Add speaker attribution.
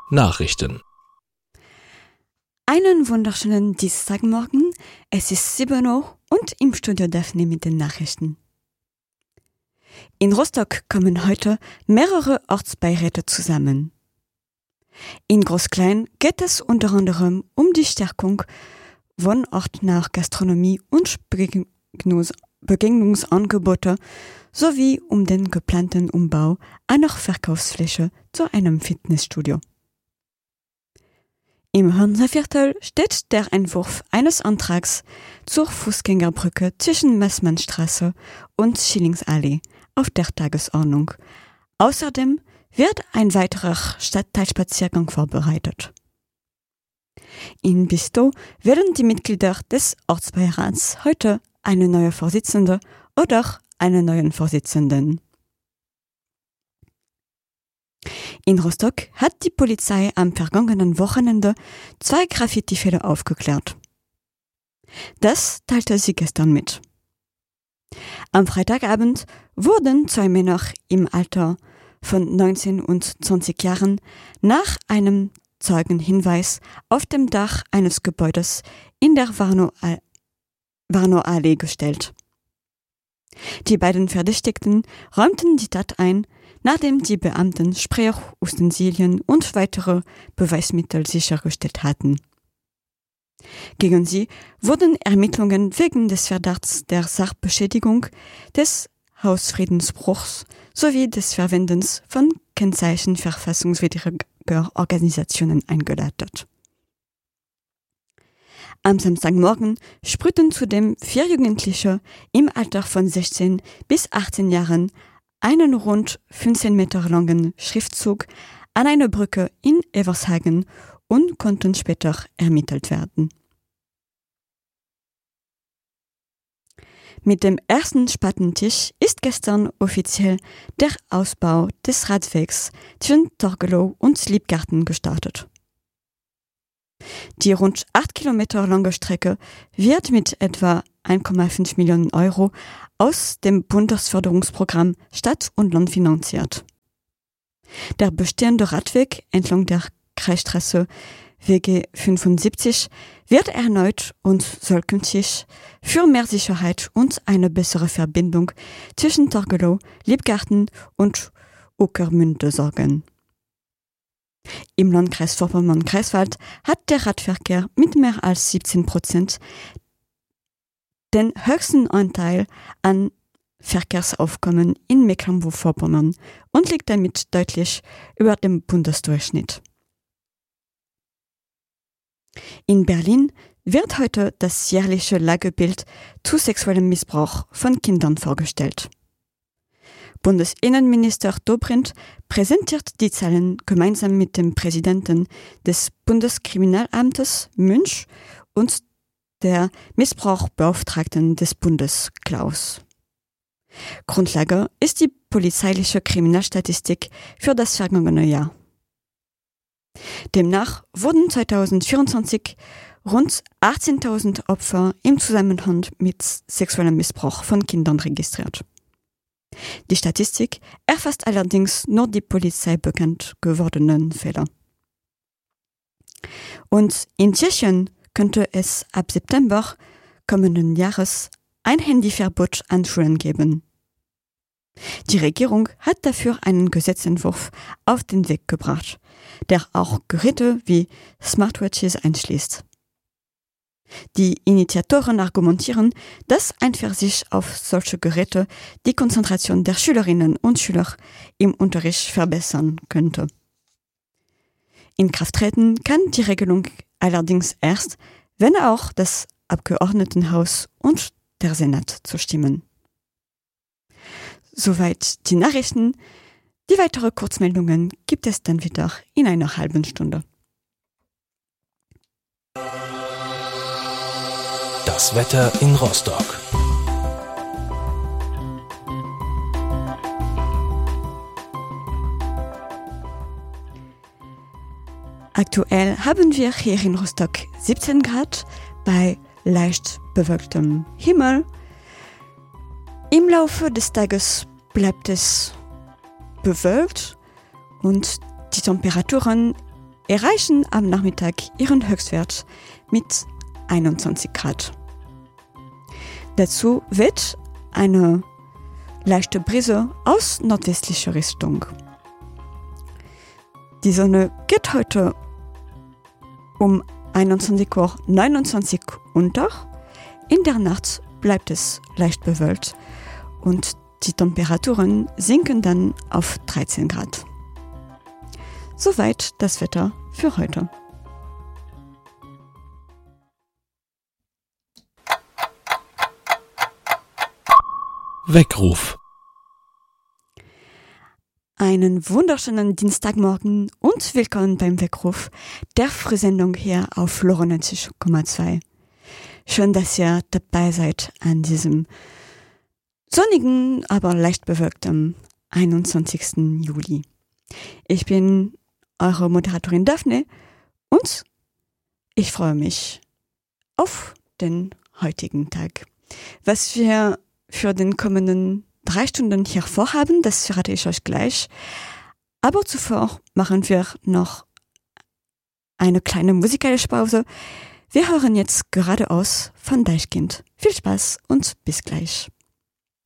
Speaker 1: Nachrichten.
Speaker 2: Einen wunderschönen Dienstagmorgen, es ist 7 Uhr und im Studio Daphne mit den Nachrichten. In Rostock kommen heute mehrere Ortsbeiräte zusammen. In Groß-Klein geht es unter anderem um die Stärkung wohnortnaher Gastronomie und Begegnungsangebote sowie um den geplanten Umbau einer Verkaufsfläche zu einem Fitnessstudio. Im Hörnserviertel steht der Entwurf eines Antrags zur Fußgängerbrücke zwischen Messmannstraße und Schillingsallee auf der Tagesordnung. Außerdem wird ein weiterer Stadtteilspaziergang vorbereitet. In Bistow wählen die Mitglieder des Ortsbeirats heute eine neue Vorsitzende oder einen neuen Vorsitzenden. In Rostock hat die Polizei am vergangenen Wochenende 2 Graffiti-Fälle aufgeklärt. Das teilte sie gestern mit. Am Freitagabend wurden 2 Männer im Alter von 19 und 20 Jahren nach einem Zeugenhinweis auf dem Dach eines Gebäudes in der Warnow-Allee gestellt. Die beiden Verdächtigten räumten die Tat ein, nachdem die Beamten Sprachutensilien und weitere Beweismittel sichergestellt hatten. Gegen sie wurden Ermittlungen wegen des Verdachts der Sachbeschädigung, des Hausfriedensbruchs sowie des Verwendens von Kennzeichen verfassungswidriger Organisationen eingeleitet. Am Samstagmorgen sprühten zudem 4 Jugendliche im Alter von 16 bis 18 Jahren einen rund 15 Meter langen Schriftzug an eine Brücke in Evershagen und konnten später ermittelt werden. Mit dem ersten Spatenstich ist gestern offiziell der Ausbau des Radwegs zwischen Torgelow und Liebgarten gestartet. Die rund 8 Kilometer lange Strecke wird mit etwa 1,5 Millionen Euro aus dem Bundesförderungsprogramm Stadt und Land finanziert. Der bestehende Radweg entlang der Kreisstraße WG 75 wird erneuert und soll künftig für mehr Sicherheit und eine bessere Verbindung zwischen Torgelow, Liebgarten und Ueckermünde sorgen. Im Landkreis Vorpommern-Greifswald hat der Radverkehr mit mehr als 17% den höchsten Anteil an Verkehrsaufkommen in Mecklenburg-Vorpommern und liegt damit deutlich über dem Bundesdurchschnitt. In Berlin wird heute das jährliche Lagebild zu sexuellem Missbrauch von Kindern vorgestellt. Bundesinnenminister Dobrindt präsentiert die Zahlen gemeinsam mit dem Präsidenten des Bundeskriminalamtes Münch und der Missbrauchbeauftragten des Bundes Klaus. Grundlage ist die polizeiliche Kriminalstatistik für das vergangene Jahr. Demnach wurden 2024 rund 18.000 Opfer im Zusammenhang mit sexuellem Missbrauch von Kindern registriert. Die Statistik erfasst allerdings nur die Polizei bekannt gewordenen Fälle. Und in Tschechien könnte es ab September kommenden Jahres ein Handyverbot an Schulen geben. Die Regierung hat dafür einen Gesetzentwurf auf den Weg gebracht, der auch Geräte wie Smartwatches einschließt. Die Initiatoren argumentieren, dass ein Verzicht auf solche Geräte die Konzentration der Schülerinnen und Schüler im Unterricht verbessern könnte. In Kraft treten kann die Regelung allerdings erst, wenn auch das Abgeordnetenhaus und der Senat zustimmen. Soweit die Nachrichten. Die weitere Kurzmeldungen gibt es dann wieder in einer halben Stunde.
Speaker 1: Das Wetter in Rostock.
Speaker 2: Aktuell haben wir hier in Rostock 17 Grad bei leicht bewölktem Himmel. Im Laufe des Tages bleibt es bewölkt und die Temperaturen erreichen am Nachmittag ihren Höchstwert mit 21 Grad. Dazu weht eine leichte Brise aus nordwestlicher Richtung. Die Sonne geht heute um 21:29 Uhr unter. In der Nacht bleibt es leicht bewölkt und die Temperaturen sinken dann auf 13 Grad. Soweit das Wetter für heute.
Speaker 1: Weckruf.
Speaker 2: Einen wunderschönen Dienstagmorgen und willkommen beim Weckruf der Frühsendung hier auf LoRa 90,2. Schön, dass ihr dabei seid an diesem sonnigen, aber leicht bewölkten 21. Juli. Ich bin eure Moderatorin Daphne und ich freue mich auf den heutigen Tag. Was wir für den kommenden 3 Stunden hier vorhaben, das verrate ich euch gleich. Aber zuvor machen wir noch eine kleine musikalische Pause. Wir hören jetzt geradeaus von Deichkind. Viel Spaß und bis gleich.